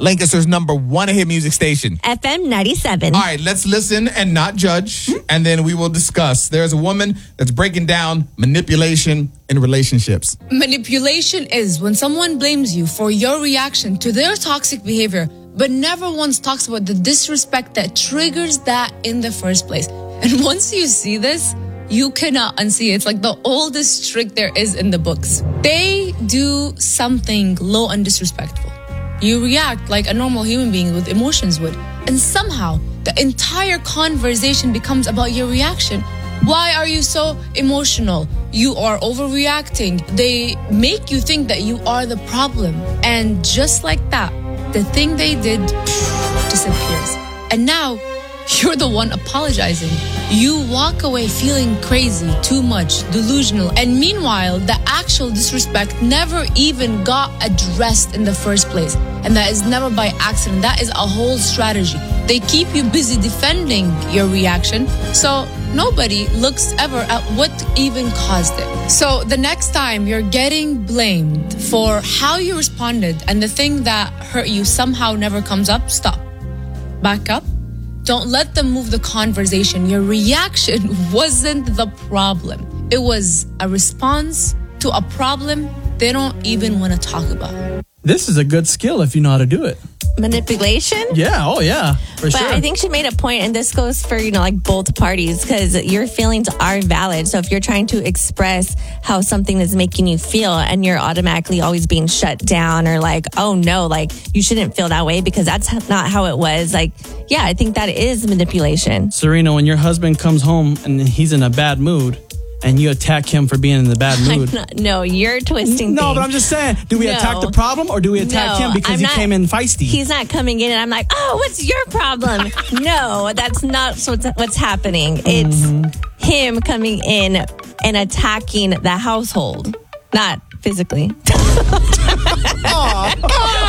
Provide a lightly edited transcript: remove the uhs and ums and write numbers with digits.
Lancaster's number one hit music station. FM 97. All right, let's listen and not judge, and then we will discuss. There's a woman that's breaking down manipulation in relationships. Manipulation is when someone blames you for your reaction to their toxic behavior, but never once talks about the disrespect that triggers that in the first place. And once you see this, you cannot unsee it. It's like the oldest trick there is in the books. They do something low and disrespectful. You react like a normal human being with emotions would. And somehow, the entire conversation becomes about your reaction. Why are you so emotional? You are overreacting. They make you think that you are the problem. And just like that, the thing they did disappears. And now, you're the one apologizing. You walk away feeling crazy, too much, delusional. And meanwhile, the actual disrespect never even got addressed in the first place. And that is never by accident. That is a whole strategy. They keep you busy defending your reaction, so nobody looks ever at what even caused it. So the next time you're getting blamed for how you responded and the thing that hurt you somehow never comes up, stop. Back up. Don't let them move the conversation. Your reaction wasn't the problem. It was a response to a problem they don't even want to talk about. This is a good skill if you know how to do it. Manipulation? Yeah, oh yeah, for But sure. I think she made a point, and this goes for, like both parties, because your feelings are valid. So if you're trying to express how something is making you feel and you're automatically always being shut down or like, oh no, like you shouldn't feel that way because that's not how it was. Like, yeah, I think that is manipulation. Serena, when your husband comes home and he's in a bad mood and you attack him for being in the bad mood. No, you're twisting No, things. but I'm just saying, do we attack the problem or do we attack him because he came in feisty? He's not coming in and I'm like, oh, what's your problem? No, that's not what's happening. It's him coming in and attacking the household, not physically.